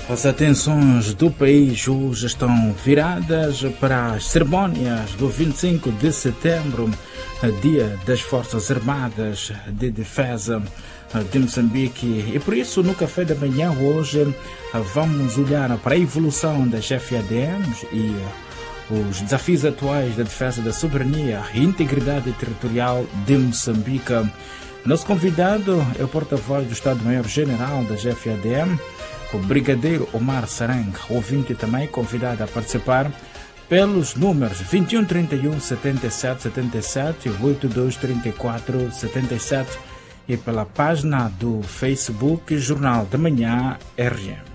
As atenções do país hoje estão viradas para as cerimônias do 25 de setembro, Dia das Forças Armadas de Defesa de Moçambique. E por isso, no café da manhã hoje, vamos olhar para a evolução das FADMs e os desafios atuais da defesa da soberania e integridade territorial de Moçambique. Nosso convidado é o porta-voz do Estado-Maior-General das FADM, o Brigadeiro Omar Sarang, ouvinte também convidado a participar pelos números 21 31 77 77 e 82 34 77 e pela página do Facebook Jornal da Manhã RGM.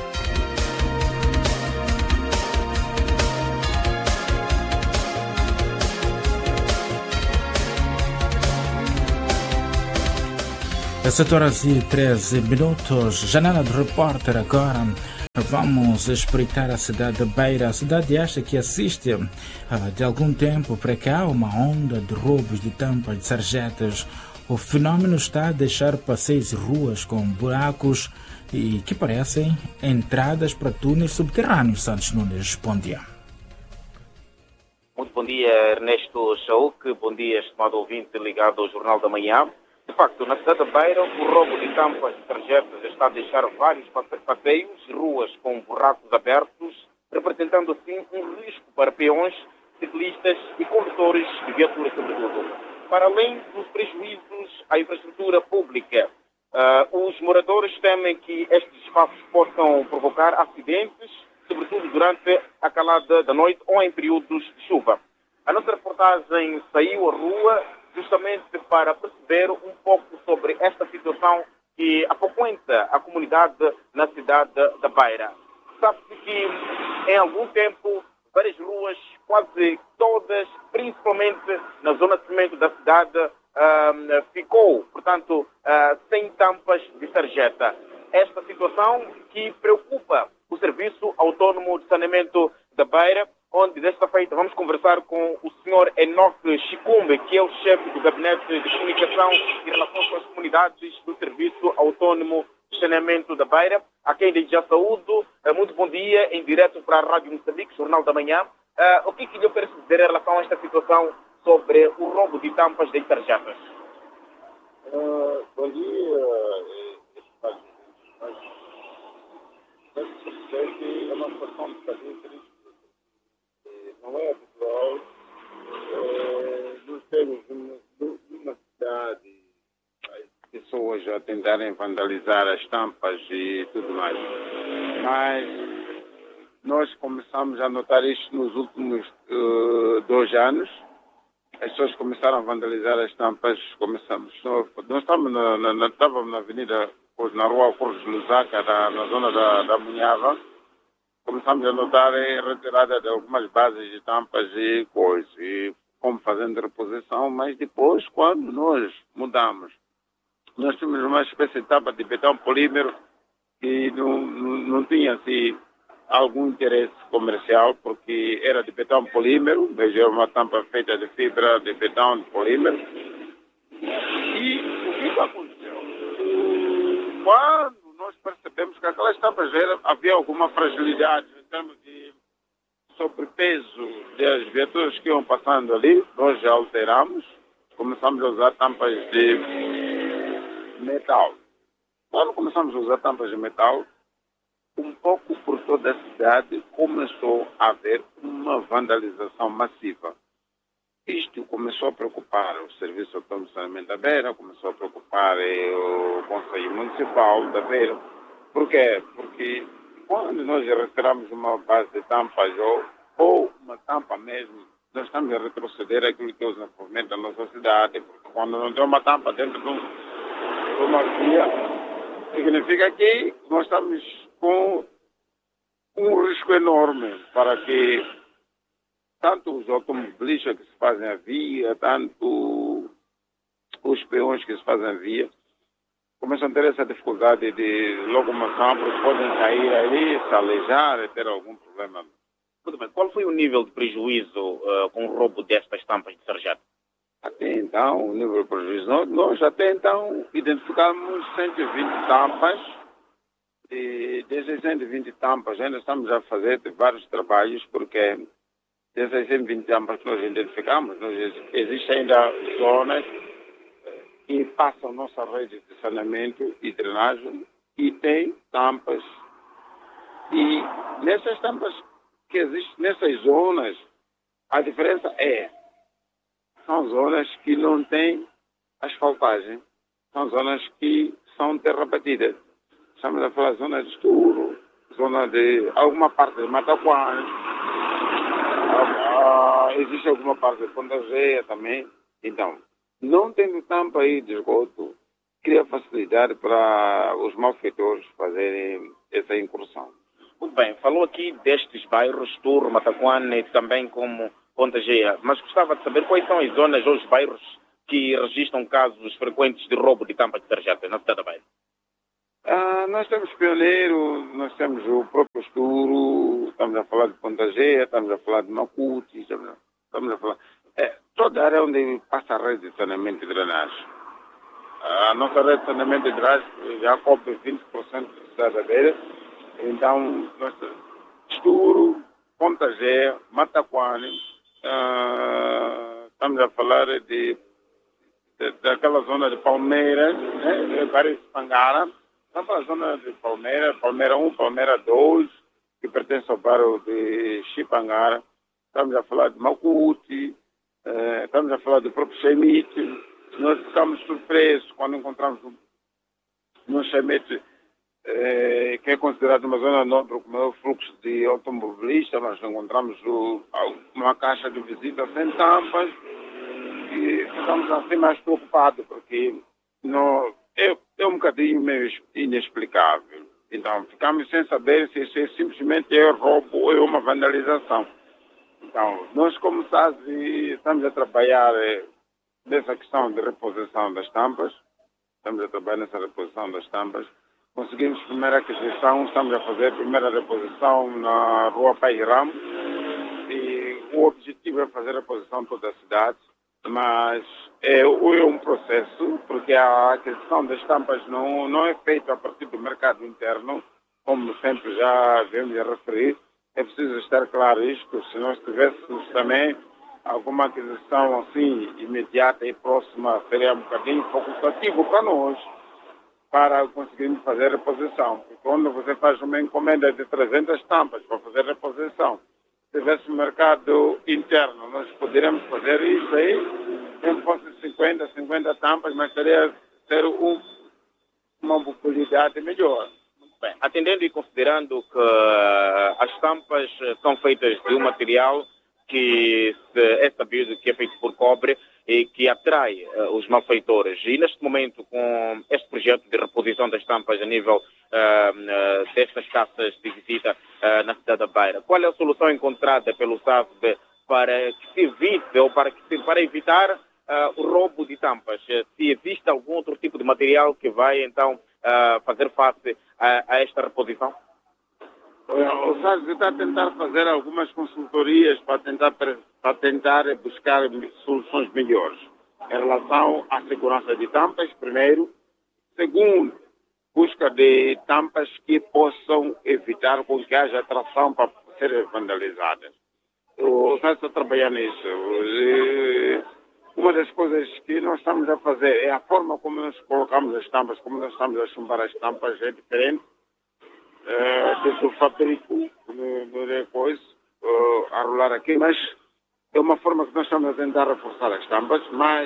A 7 horas e 13 minutos, janela do repórter agora. Vamos espreitar a cidade de Beira, a cidade esta que assiste de algum tempo para cá uma onda de roubos de tampas de sarjetas. O fenômeno está a deixar passeios e ruas com buracos e que parecem entradas para túneis subterrâneos. Santos Nunes respondia. Muito bom dia, Ernesto Chauk. Bom dia, estimado ouvinte ligado ao Jornal da Manhã. De facto, na cidade de Beira, o roubo de tampas de sarjetas está a deixar vários passeios e ruas com buracos abertos, representando assim um risco para peões, ciclistas e condutores de viaturas, sobretudo. Para além dos prejuízos à infraestrutura pública, os moradores temem que estes espaços possam provocar acidentes, sobretudo durante a calada da noite ou em períodos de chuva. A nossa reportagem saiu à rua justamente para perceber um pouco sobre esta situação que apoquenta a comunidade na cidade da Beira. Sabe-se que em algum tempo várias ruas, quase todas, principalmente na zona de cimento da cidade, ficou, portanto, sem tampas de sarjeta. Esta situação que preocupa o Serviço Autónomo de Saneamento da Beira, onde desta feita vamos conversar com o Sr. Enoque Chicumbe, que é o chefe do Gabinete de Comunicação e Relações com as Comunidades do Serviço Autónomo de Saneamento da Beira, a quem desde já saúdo. Muito bom dia, em direto para a Rádio Moçambique, Jornal da Manhã. O que lhe oferece dizer em relação a esta situação sobre o roubo de tampas de sarjetas? Bom dia. É uma situação de características. Não é habitual nós temos numa cidade as pessoas a tentarem vandalizar as tampas e tudo mais. Mas nós começamos a notar isto nos últimos 2 anos. As pessoas começaram a vandalizar as tampas. Nós estávamos na avenida, na rua Corros Lusaka, na zona da Munhava. Começamos a notar a retirada de algumas bases de tampas e coisas, e como fazendo reposição, mas depois, quando nós mudamos, nós tínhamos uma espécie de tampa de betão polímero que não tinha assim, algum interesse comercial, porque era de betão polímero, veja, uma tampa feita de fibra de betão de polímero. E o que aconteceu? Quando nós percebemos que aquelas tampas havia alguma fragilidade em termos de sobrepeso das viaturas que iam passando ali, nós já alteramos, começamos a usar tampas de metal. Quando começamos a usar tampas de metal, um pouco por toda a cidade começou a haver uma vandalização massiva. Isto começou a preocupar o Serviço Autónomo de Saneamento da Beira, começou a preocupar o Conselho Municipal da Beira. Por quê? Porque quando nós retiramos uma base de tampas ou uma tampa mesmo, nós estamos a retroceder aquilo que é o desenvolvimento da nossa cidade. Porque quando não tem uma tampa dentro de uma via, significa que nós estamos com um risco enorme para que tanto os automobilistas que se fazem a via, tanto os peões que se fazem a via, começam a ter essa dificuldade de locomoção, porque podem cair ali, se aleijar e ter algum problema. Muito bem. Qual foi o nível de prejuízo com o roubo destas tampas de sarjeta? Até então, o nível de prejuízo, nós até então identificamos 120 tampas E desde 620 tampas, ainda estamos a fazer vários trabalhos, porque dessas 620 tampas que nós identificamos, existem ainda zonas que passam nossa rede de saneamento e drenagem e tem tampas. E nessas tampas que existem nessas zonas, a diferença são zonas que não têm asfaltagem, são zonas que são terra batida. Estamos a falar de zona de Estouro, zona de alguma parte de Mataquanes, existe alguma parte de Ponta Geia também. Então, não tendo tampa aí de esgoto, cria facilidade para os malfeitores fazerem essa incursão. Muito bem, falou aqui destes bairros, Estouro, Mataquane, também como Ponta Geia, mas gostava de saber quais são as zonas ou os bairros que registram casos frequentes de roubo de tampas de tarjetas na cidade da Beira. Nós temos Pioneiro, nós temos o próprio Estouro, estamos a falar de Ponta Geia, estamos a falar de Macuti, estamos a falar... toda a área onde passa a rede de saneamento e drenagem. A nossa rede de saneamento e drenagem já cobre 20% da cidade da Beira. Então, nós temos Estouro, Ponta Geia, Mataquane, estamos a falar daquela zona de Palmeiras, né, Bares Pangara. Estamos a zona de Palmeira 1, Palmeira 2, que pertence ao bairro de Chipangara. Estamos a falar de Macuti, estamos a falar do próprio Chemite. Nós ficamos surpresos quando encontramos no Chemite, que é considerado uma zona nobre com maior fluxo de automobilistas. Nós encontramos uma caixa de visita sem tampas e ficamos assim mais preocupados, porque é um bocadinho meio inexplicável. Então, ficamos sem saber se isso simplesmente é roubo ou é uma vandalização. Então, nós, como SASE, estamos a trabalhar nessa questão de reposição das tampas. Estamos a trabalhar nessa reposição das tampas. Conseguimos a primeira aquisição, estamos a fazer a primeira reposição na rua Pairam. E o objetivo é fazer a reposição em toda a cidade. Mas é um processo, porque a aquisição das tampas não é feita a partir do mercado interno, como sempre já viemos a referir. É preciso estar claro isto. Se nós tivéssemos também alguma aquisição assim imediata e próxima, seria um bocadinho facultativo para nós, para conseguirmos fazer a reposição. Porque quando você faz uma encomenda de 300 tampas para fazer a reposição, se tivesse um mercado interno, nós poderíamos fazer isso aí, nem fosse 50 tampas, mas teria ter uma qualidade melhor. Bem, atendendo e considerando que as tampas são feitas de um material que é sabido que é feito por cobre e que atrai os malfeitores. E neste momento, com este projeto de reposição das tampas a nível destas caças de visita na cidade da Beira, qual é a solução encontrada pelo SASB para que se evite ou para evitar o roubo de tampas? Se existe algum outro tipo de material que vai então fazer face a esta reposição? O SASB está a tentar fazer algumas consultorias para tentar buscar soluções melhores em relação à segurança de tampas, primeiro. Segundo, busca de tampas que possam evitar com que haja atração para serem vandalizadas. O SASB está a trabalhar nisso. Uma das coisas que nós estamos a fazer é a forma como nós colocamos as tampas, como nós estamos a chumbar as tampas é diferente do fabrico do coisa a rolar aqui, mas é uma forma que nós estamos a tentar reforçar as tampas, mas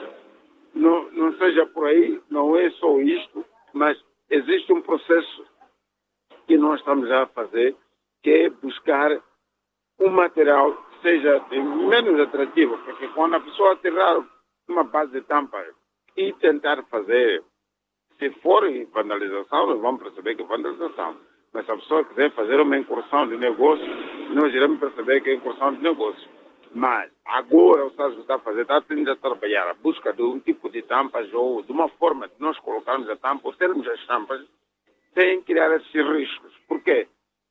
não seja por aí, não é só isto, mas existe um processo que nós estamos a fazer, que é buscar um material que seja menos atrativo, porque quando a pessoa tirar uma base de tampa e tentar fazer, se for vandalização, nós vamos perceber que é vandalização. Mas se a pessoa quiser fazer uma incursão de negócio, nós iremos perceber que é incursão de negócio. Mas agora o SASB está a fazer, está a trabalhar a busca de um tipo de tampas ou de uma forma de nós colocarmos a tampa, ou termos as tampas, sem criar esses riscos. Por quê?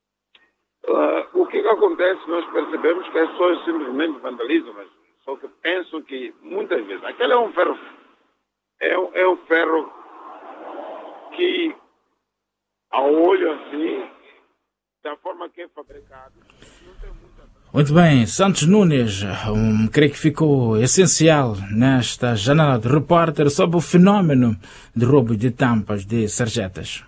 O que acontece, nós percebemos que as pessoas simplesmente vandalizam, mas só que penso que muitas vezes, aquele é um ferro, é um ferro que a olho assim, da forma que é fabricado. Não tem muita... Muito bem, Santos Nunes, creio que ficou essencial nesta janela de repórter sobre o fenómeno de roubo de tampas de sarjetas.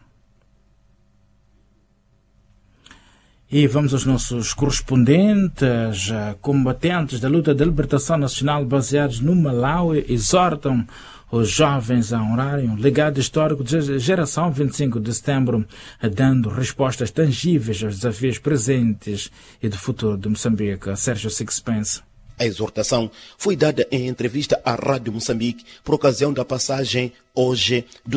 E vamos aos nossos correspondentes. Combatentes da luta de libertação nacional baseados no Malawi exortam os jovens a honrarem um legado histórico de geração 25 de setembro, dando respostas tangíveis aos desafios presentes e do futuro de Moçambique. Sérgio Sixpence. A exortação foi dada em entrevista à Rádio Moçambique por ocasião da passagem hoje do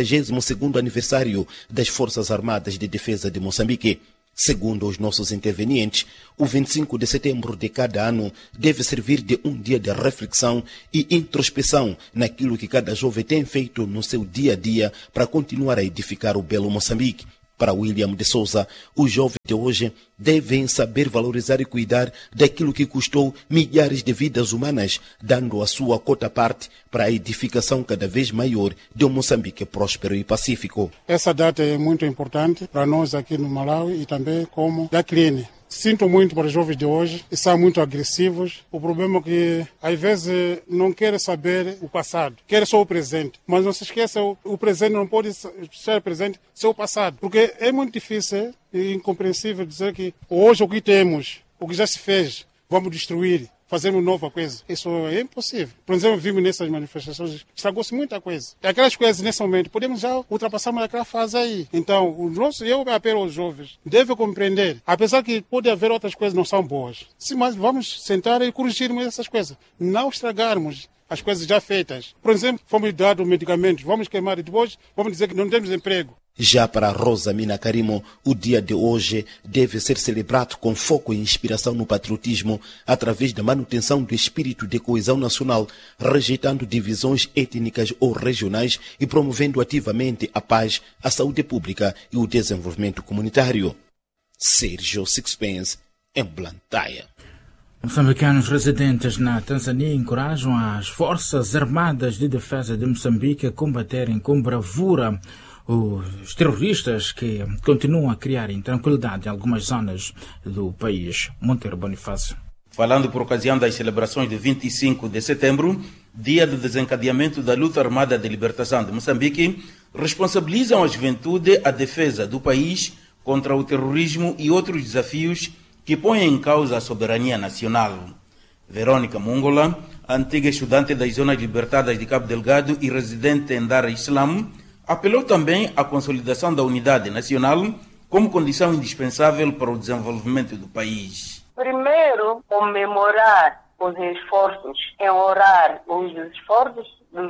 62º aniversário das Forças Armadas de Defesa de Moçambique. Segundo os nossos intervenientes, o 25 de setembro de cada ano deve servir de um dia de reflexão e introspeção naquilo que cada jovem tem feito no seu dia a dia para continuar a edificar o belo Moçambique. Para William de Souza, os jovens de hoje devem saber valorizar e cuidar daquilo que custou milhares de vidas humanas, dando a sua cota parte para a edificação cada vez maior de um Moçambique próspero e pacífico. Essa data é muito importante para nós aqui no Malawi e também como da CLINE. Sinto muito para os jovens de hoje, que são muito agressivos. O problema é que, às vezes, não querem saber o passado, querem só o presente. Mas não se esqueça, o presente não pode ser presente sem o passado. Porque é muito difícil e incompreensível dizer que hoje o que temos, o que já se fez, vamos destruir, fazermos nova coisa. Isso é impossível. Por exemplo, vimos nessas manifestações, estragou-se muita coisa. E aquelas coisas, nesse momento, podemos já ultrapassar aquela fase aí. Então, eu apelo aos jovens, devem compreender, apesar que pode haver outras coisas que não são boas. Sim, mas vamos sentar e corrigirmos essas coisas. Não estragarmos as coisas já feitas. Por exemplo, fomos dados medicamentos, vamos queimar e depois vamos dizer que não temos emprego. Já para Rosa Mina Karimo, o dia de hoje deve ser celebrado com foco e inspiração no patriotismo, através da manutenção do espírito de coesão nacional, rejeitando divisões étnicas ou regionais e promovendo ativamente a paz, a saúde pública e o desenvolvimento comunitário. Sérgio Sixpence, em Blantyre. Moçambicanos residentes na Tanzânia encorajam as Forças Armadas de Defesa de Moçambique a combaterem com bravura os terroristas que continuam a criar intranquilidade em algumas zonas do país. Monteiro Bonifácio. Falando por ocasião das celebrações de 25 de setembro, dia do desencadeamento da luta armada de libertação de Moçambique, responsabilizam a juventude a defesa do país contra o terrorismo e outros desafios que põem em causa a soberania nacional. Verônica Mongola, antiga estudante das zonas libertadas de Cabo Delgado e residente em Dar es Salaam, apelou também à consolidação da unidade nacional como condição indispensável para o desenvolvimento do país. Primeiro, comemorar os esforços, honrar os esforços dos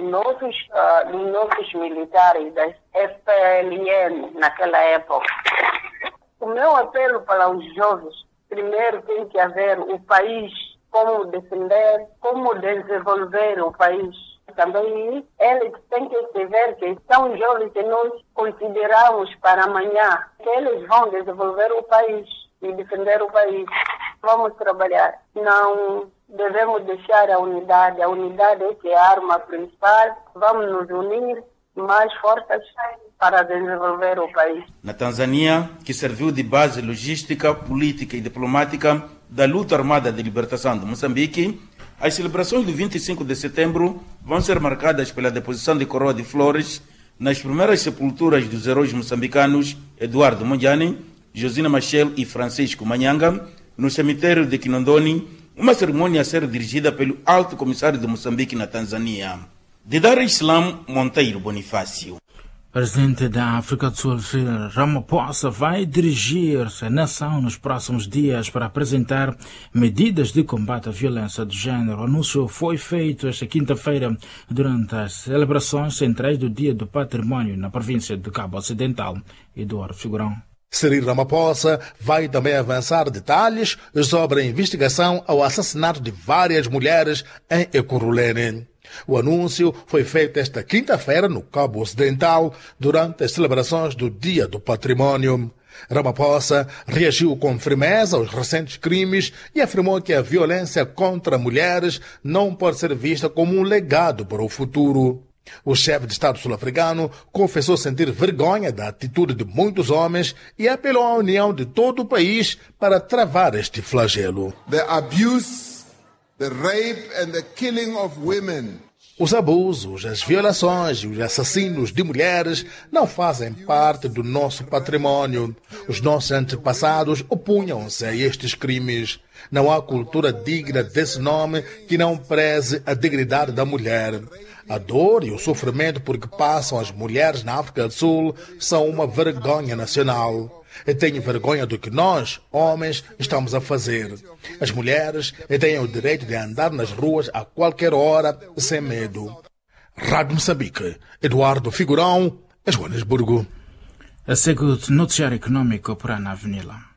nossos militares da FPLN naquela época. O meu apelo para os jovens, primeiro tem que haver o país, como defender, como desenvolver o país. Também eles têm que ver que são jovens que nós consideramos para amanhã, que eles vão desenvolver o país e defender o país. Vamos trabalhar. Não devemos deixar a unidade é que é a arma principal. Vamos nos unir mais forças para desenvolver o país. Na Tanzânia, que serviu de base logística, política e diplomática da luta armada de libertação de Moçambique, as celebrações do 25 de setembro vão ser marcadas pela deposição de coroa de flores nas primeiras sepulturas dos heróis moçambicanos Eduardo Mondlane, Josina Machel e Francisco Manyanga, no cemitério de Kinondoni, uma cerimônia a ser dirigida pelo Alto Comissário de Moçambique na Tanzânia. De Dar es Salaam, Monteiro Bonifácio. O presidente da África do Sul, Cyril Ramaphosa, vai dirigir-se à nação nos próximos dias para apresentar medidas de combate à violência de género. O anúncio foi feito esta quinta-feira durante as celebrações centrais do Dia do Patrimônio na província de Cabo Ocidental. Eduardo Figurão. Cyril Ramaphosa vai também avançar detalhes sobre a investigação ao assassinato de várias mulheres em Ekurhuleni. O anúncio foi feito esta quinta-feira no Cabo Ocidental durante as celebrações do Dia do Patrimônio. Ramaphosa reagiu com firmeza aos recentes crimes e afirmou que a violência contra mulheres não pode ser vista como um legado para o futuro. O chefe de Estado sul-africano confessou sentir vergonha da atitude de muitos homens e apelou à união de todo o país para travar este flagelo. The abuse, the rape and the killing of women. Os abusos, as violações e os assassinos de mulheres não fazem parte do nosso patrimônio. Os nossos antepassados opunham-se a estes crimes. Não há cultura digna desse nome que não preze a dignidade da mulher. A dor e o sofrimento por que passam as mulheres na África do Sul são uma vergonha nacional. Eu tenho vergonha do que nós, homens, estamos a fazer. As mulheres têm o direito de andar nas ruas a qualquer hora, sem medo. Rádio Moçambique, Eduardo Figurão, Joanesburgo. A segundo noticiário econômico por Ana Avenida.